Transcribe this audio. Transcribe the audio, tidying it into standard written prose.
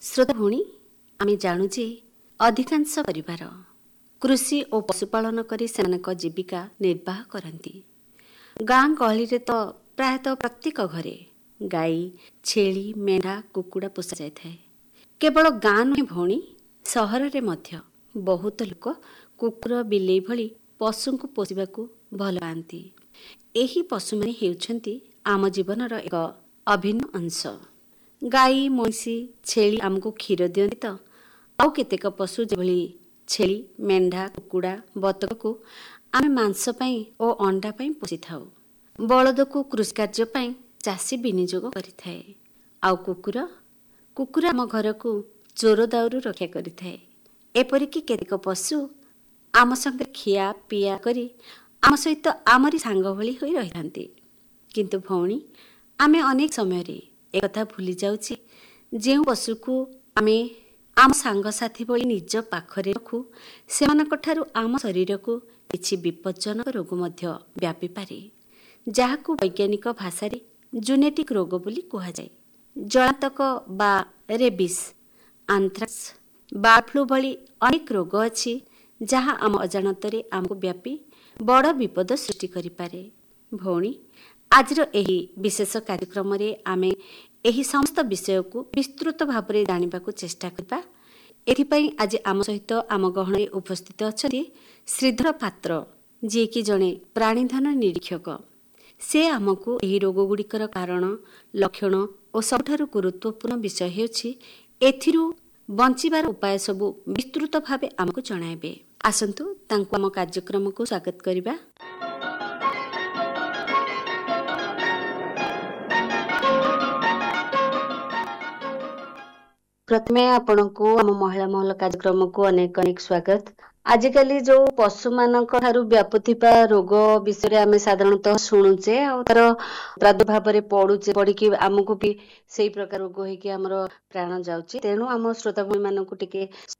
श्रोता भूणी आमे जानु जे अधिकांश परिवार कृषि और पशुपालन करी सेमानक जीविका निर्वाह करती। गाँ गहली रे तो प्रायतः प्रत्येक घरे गाई छेली मेढ़ा कुकुड़ा पोषा जाए। केवल गाँ नुहे भौणी सहर रे मध्य बहुत लोक कुकुर बिलेई भली पशु को पोषिबा को भल पाती। एही पशु माने हेउछंती आम जीवनर एक अभिन्न अंश। गाई महिषी छेली आमको क्षीर दियंती तो आउ केतेक पशु जेभली छेली मेंढा कुकुड़ा बतक को आमे मांस पई ओ अंडा पई पोषि थाउ। बलद को कृषि कार्य पई चासी विनियोग करिथाए। आउ कुकुर आम घर को चोर दाउरू रक्षा करिथाए। एपरिकी केतेक पशु आम संगे खिया पिया करी आम सहित आमरी सांग भली होई रहिथांती। किंतु भौणी आमे अनेक समय रे एकथा भूली जाउछि जे पशु को आमे आम सांग साथी भली निज पाखरे रखु सेमानक ठारु आम शरीर को किछि विपज्जनक रोग मध्य व्यापी पारे, जाहाकु वैज्ञानिक भाषा रे जेनेटिक रोग बोली कुहा जाय। जलातक बा रेबिस, आंथ्राक्स, बर्ड फ्लू भली अनेक रोग अछि जहा आम अजाणतरे आमको व्यापी बड़ विपद सृष्टि करि पारे। भौणी आजर एही विशेष कार्यक्रम रे आमे एही समस्त विषय को विस्तृत भाव में जानिबा को चेष्टा करबा। एथिपई आज आम सहित आम गहणे उपस्थित अछथि श्रीधर पात्र, जे कि जणे प्राणीधन निरीक्षक। से आमको एही रोग गुड़िकर कारण, लक्षण और सबठारु गुरुत्वपूर्ण विषय हेउछि एथिरु बंचिबार उपाय सबु विस्तृत भावे आमको जणाइबे। आसंतु तांको आम कार्यक्रम को स्वागत करिबा। प्रथमे आपनको आम महिला महल कार्यक्रम को अनेक अनेक स्वागत। आजिकली जो पशु मानक ठारु व्यापुथिबा रोग विषय आमे साधारणतः शुणुचे और तार प्रादुर्भाव रे पड़िकी आमको भी सेही प्रकार रोग होइकी हमर प्राण जाउची। तेणु आम श्रोता भाई मानक टिके